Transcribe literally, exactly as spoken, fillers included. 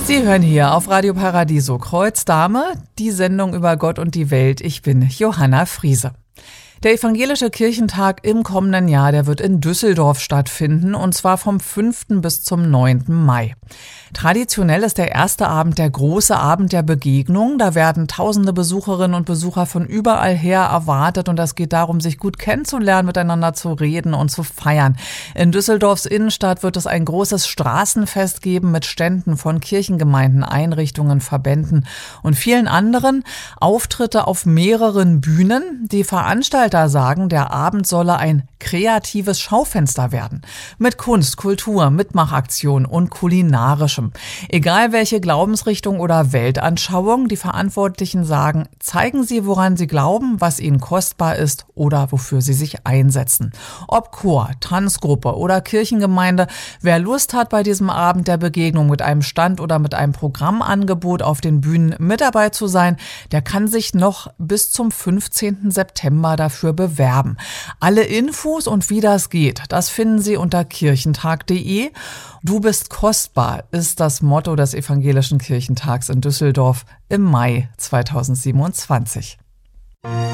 Sie hören hier auf Radio Paradiso Kreuzdame, die Sendung über Gott und die Welt. Ich bin Johanna Friese. Der Evangelische Kirchentag im kommenden Jahr, der wird in Düsseldorf stattfinden, und zwar vom fünften bis zum neunten Mai. Traditionell ist der erste Abend der große Abend der Begegnung. Da werden tausende Besucherinnen und Besucher von überall her erwartet, und es geht darum, sich gut kennenzulernen, miteinander zu reden und zu feiern. In Düsseldorfs Innenstadt wird es ein großes Straßenfest geben mit Ständen von Kirchengemeinden, Einrichtungen, Verbänden und vielen anderen. Auftritte auf mehreren Bühnen. Die Veranstalter sagen, der Abend solle ein kreatives Schaufenster werden. Mit Kunst, Kultur, Mitmachaktion und kulinarischem. Egal welche Glaubensrichtung oder Weltanschauung, die Verantwortlichen sagen, zeigen Sie, woran Sie glauben, was Ihnen kostbar ist oder wofür Sie sich einsetzen. Ob Chor, Tanzgruppe oder Kirchengemeinde, wer Lust hat, bei diesem Abend der Begegnung mit einem Stand oder mit einem Programmangebot auf den Bühnen mit dabei zu sein, der kann sich noch bis zum fünfzehnten September dafür bewerben. Alle Infos und wie das geht, das finden Sie unter kirchentag punkt de. Du bist kostbar ist das Motto des Evangelischen Kirchentags in Düsseldorf im Mai zweitausendsiebenundzwanzig.